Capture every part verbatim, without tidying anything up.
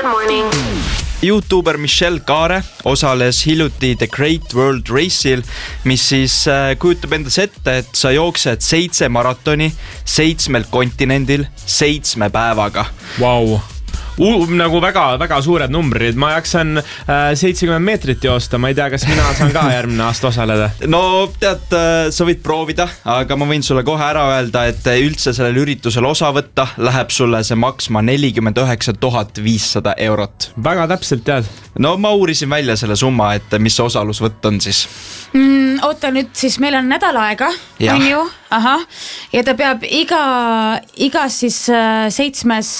Good morning. YouTuber Michelle Kaare osales hiljuti The Great World Race'il, mis siis kujutab endas ette, et sa jooksed seitse maratoni seitsmel kontinendil seitsme päevaga. Vau. U- nagu väga, väga suured numbrid. Ma jaksan äh, seitsekümmend meetrit joosta. Ma ei tea, kas mina saan ka järgmine aasta osaleda. No tead, sa võid proovida, aga ma võin sulle kohe ära öelda, et üldse sellel üritusel osa võtta läheb sulle see maksma nelikümmend üheksa tuhat viissada eurot. Väga täpselt tead. No ma uurisin välja selle summa, et mis see osalusvõtt on siis. Mm, oota nüüd, siis meil on nädal aega, on ju? Aha. Ja ta peab iga, iga siis äh, seitsmes...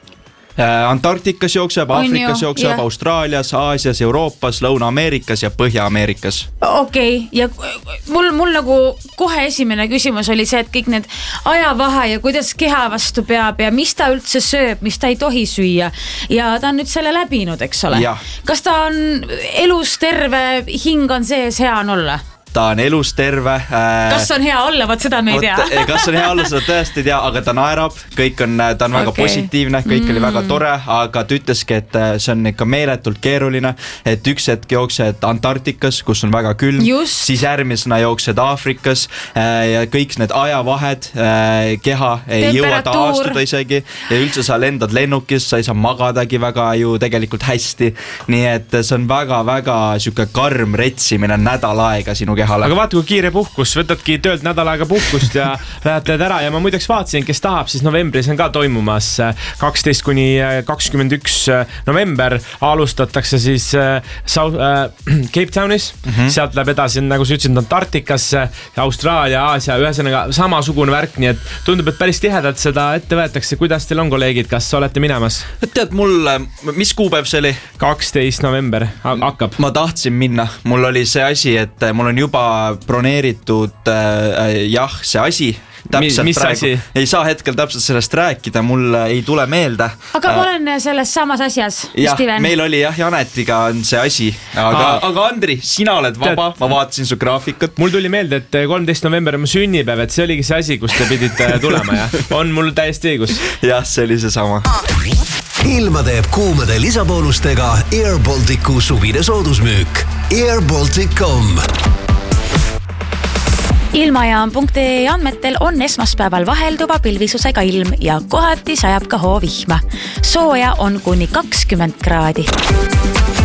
Antarktikas jookseb, Aafrikas jookseb, ja. Austraalias, Aasias, Euroopas, Lõuna-Ameerikas ja Põhja-Ameerikas. Okei, okay. Ja mul, mul nagu kohe esimene küsimus oli see, et kõik need ajavahe ja kuidas keha vastu peab ja mis ta üldse sööb, mis ta ei tohi süüa. Ja ta on nüüd selle läbinud, eks ole? Ja. Kas ta on elus terve, hing on sees, hea on olla? Ta on elus terve. Äh, kas on hea olla, võt seda me ei tea. Kas on hea olla, seda tõesti ei tea, aga ta naerab, kõik on, ta on väga okay. positiivne, kõik mm. oli väga tore, aga ta ütleski, et see on ikka meeletult keeruline, et üks hetk jooksed Antarktikas, kus on väga külm, Just. siis järgmisena jooksed Aafrikas äh, ja kõik need ajavahed, äh, keha ei jõua taastuda isegi ja üldse sa lendad lennukis, sa ei saa magadagi väga ju tegelikult hästi, nii et see on väga-väga siuke karm retsimine nädal aega sinu kehale. Aga vaata, kui kiire puhkus, võtadki töölt nädal aega puhkust ja lähevad ära ja ma muideks vaatasin, kes tahab, siis novembris on ka toimumas kaksteist kuni kakskümmend üks november, alustatakse siis South, äh, Cape Townis, mm-hmm. sealt läheb edasi, nagu sa ütlesid, Antarktikasse, Austraalia, Aasia, ühesõnaga samasugune värk, nii et tundub, et päris tihedalt seda ette võetakse. Kuidas teil on, kolleegid, kas olete minemas? Tead, mul, mis kuupäev see oli? kaksteist november hakkab. Ma tahtsin minna, mul oli see asi, et mul on juba broneeritud äh, jah, see asi. Täpselt mis praegu, asi? Ei saa hetkel täpselt sellest rääkida, mul ei tule meelde. Aga ma olen selles samas asjas, jah, Steven. Meil oli jah, Janetiga on see asi. Aga, aga Andri, sina oled vaba, ma vaatasin su graafikut. Mul tuli meelde, et kolmteist november on mu sünnipäev, et see oligi see asi, kus te pidite tulema ja on mul täiesti õigus. Jah, see oli see sama. Ilma teeb kuumade lisaboonustega Air Balticu suvine soodusmüük. air baltic dot com Ilmajaam punkt ee andmetel on esmaspäeval vahelduva pilvisusega ilm ja kohati sajab ka hoovihma. Sooja on kuni kakskümmend kraadi.